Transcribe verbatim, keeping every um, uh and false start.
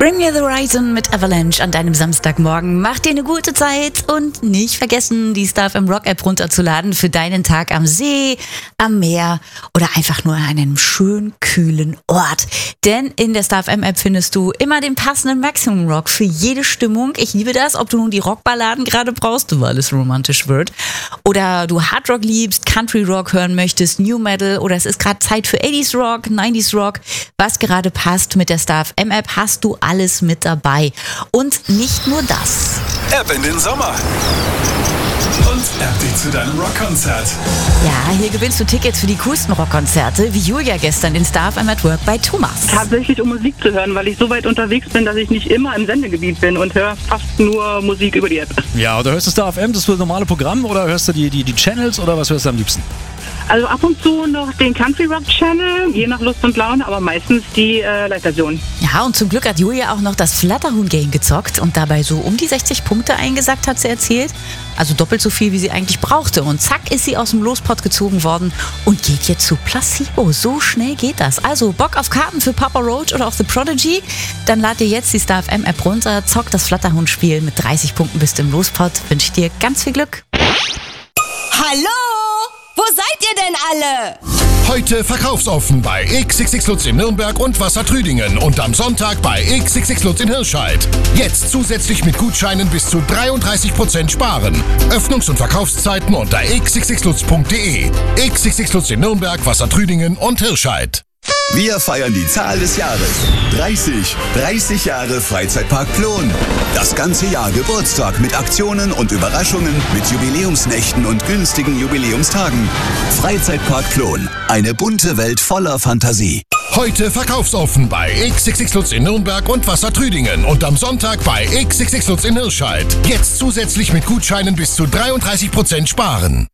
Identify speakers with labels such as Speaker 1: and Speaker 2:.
Speaker 1: Bring Me the Horizon mit Avalanche an deinem Samstagmorgen. Mach dir eine gute Zeit und nicht vergessen, die Star F M Rock App runterzuladen für deinen Tag am See, am Meer oder einfach nur an einem schön kühlen Ort. Denn in der Star F M App findest du immer den passenden Maximum Rock für jede Stimmung. Ich liebe das, ob du nun die Rockballaden gerade brauchst, weil es romantisch wird, oder du Hard Rock liebst, Country Rock hören möchtest, New Metal, oder es ist gerade Zeit für achtziger Rock, neunziger Rock. Was gerade passt, mit der Star F M App hast du alles mit dabei. Und nicht nur das.
Speaker 2: App in den Sommer. Und App dich zu deinem Rockkonzert.
Speaker 1: Ja, hier gewinnst du Tickets für die coolsten Rockkonzerte, wie Julia gestern in Star F M at Work bei Thomas.
Speaker 3: Tatsächlich, um Musik zu hören, weil ich so weit unterwegs bin, dass ich nicht immer im Sendegebiet bin und höre fast nur Musik über die App.
Speaker 4: Ja, oder hörst du Star F M, das normale Programm, oder hörst du die, die, die Channels, oder was hörst du am liebsten?
Speaker 3: Also ab und zu noch den Country Rock Channel, je nach Lust und Laune, aber meistens die äh, Live-Version.
Speaker 1: Ja, und zum Glück hat Julia auch noch das Flatterhuhn-Game gezockt und dabei so um die sechzig Punkte eingesackt, hat sie erzählt. Also doppelt so viel, wie sie eigentlich brauchte. Und zack, ist sie aus dem Lospot gezogen worden und geht jetzt zu Placebo. So schnell geht das. Also Bock auf Karten für Papa Roach oder auf The Prodigy? Dann lad dir jetzt die Star F M App runter, zock das Flatterhuhn-Spiel mit dreißig Punkten bist du im Lospot. Wünsche ich dir ganz viel Glück.
Speaker 5: Hallo? Wo seid ihr denn alle?
Speaker 6: Heute verkaufsoffen bei X X X Lutz in Nürnberg und Wassertrüdingen und am Sonntag bei X X X Lutz in Hirscheid. Jetzt zusätzlich mit Gutscheinen bis zu dreiunddreißig Prozent sparen. Öffnungs- und Verkaufszeiten unter x x x lutz punkt de. X X X Lutz in Nürnberg, Wassertrüdingen und Hirscheid.
Speaker 7: Wir feiern die Zahl des Jahres. dreißig. dreißig Jahre Freizeitpark Plon. Das ganze Jahr Geburtstag mit Aktionen und Überraschungen, mit Jubiläumsnächten und günstigen Jubiläumstagen. Freizeitpark Plon. Eine bunte Welt voller Fantasie.
Speaker 6: Heute verkaufsoffen bei X X X Lutz in Nürnberg und Wassertrüdingen und am Sonntag bei X X X Lutz in Hirscheid. Jetzt zusätzlich mit Gutscheinen bis zu dreiunddreißig Prozent sparen.